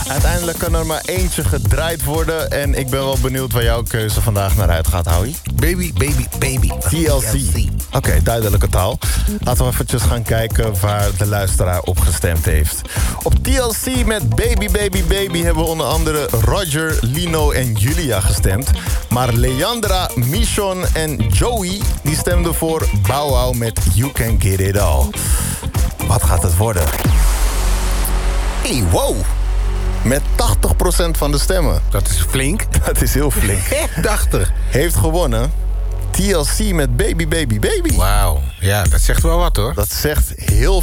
Uiteindelijk kan er maar eentje gedraaid worden. En ik ben wel benieuwd waar jouw keuze vandaag naar uit gaat, Howie. Baby, baby, baby. TLC. Oké, duidelijke taal. Laten we eventjes gaan kijken waar de luisteraar op gestemd heeft. Op TLC met Baby, Baby, Baby hebben we onder andere Roger, Lino en Julia gestemd. Maar Leandra, Michon en Joey die stemden voor Bow Wow met You Can Get It All. Wat gaat het worden? Hey, wow! Met 80% van de stemmen. Dat is flink. Dat is heel flink. 80. Heeft gewonnen TLC met Baby, Baby, Baby. Wauw. Ja, dat zegt wel wat, hoor. Dat zegt heel